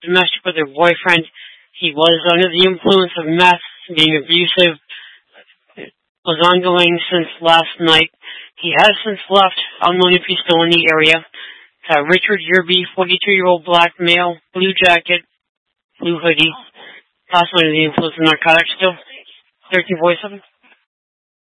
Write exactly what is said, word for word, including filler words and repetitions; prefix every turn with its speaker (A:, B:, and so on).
A: domestic with her boyfriend. He was under the influence of meth, being abusive. It was ongoing since last night. He has since left, unknown if he's still in the area. Uh, Richard Yerby, forty-two-year-old black male, blue jacket, blue hoodie, possibly under the influence of narcotics still. thirteen forty-seven.